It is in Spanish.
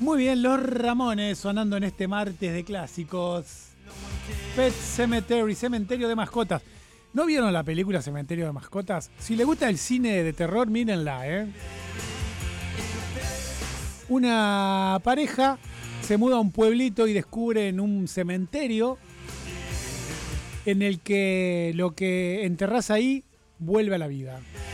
Muy bien, los Ramones sonando en este martes de clásicos. Pet Sematary, Cementerio de Mascotas. ¿No vieron la película Cementerio de Mascotas? Si les gusta el cine de terror, mírenla, ¿eh? Una pareja se muda a un pueblito y descubren un cementerio en el que lo que enterrás ahí vuelve a la vida.